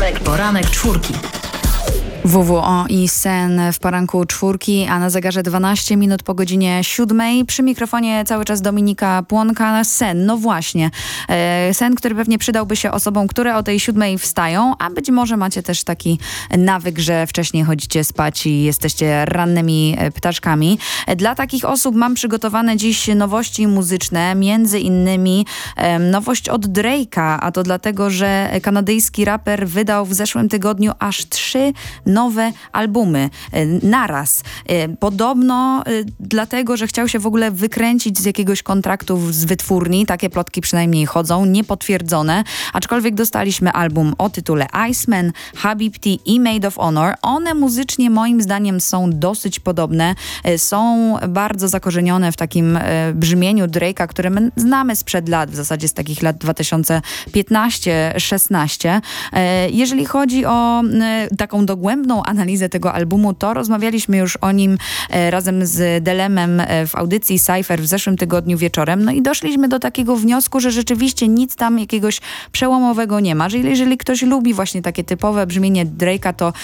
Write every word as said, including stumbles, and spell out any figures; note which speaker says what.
Speaker 1: Poranek, poranek czwórki.
Speaker 2: W W O i Sen w poranku czwórki, a na zegarze dwanaście minut po godzinie siódmej. Przy mikrofonie cały czas Dominika Płonka. Sen, no właśnie. E, sen, który pewnie przydałby się osobom, które o tej siódmej wstają, a być może macie też taki nawyk, że wcześniej chodzicie spać i jesteście rannymi ptaszkami. Dla takich osób mam przygotowane dziś nowości muzyczne, między innymi e, nowość od Drake'a, a to dlatego, że kanadyjski raper wydał w zeszłym tygodniu aż trzy nowe albumy naraz. Podobno dlatego, że chciał się w ogóle wykręcić z jakiegoś kontraktu z wytwórni. Takie plotki przynajmniej chodzą, niepotwierdzone. Aczkolwiek dostaliśmy album o tytule Iceman, Habibti i Made of Honor. One muzycznie moim zdaniem są dosyć podobne. Są bardzo zakorzenione w takim brzmieniu Drake'a, które my znamy sprzed lat, w zasadzie z takich lat dwa tysiące piętnaście szesnaście. Jeżeli chodzi o taką dogłębną analizę tego albumu, to rozmawialiśmy już o nim e, razem z Delemem e, w audycji Cypher w zeszłym tygodniu wieczorem. No i doszliśmy do takiego wniosku, że rzeczywiście nic tam jakiegoś przełomowego nie ma. Że jeżeli ktoś lubi właśnie takie typowe brzmienie Drake'a, to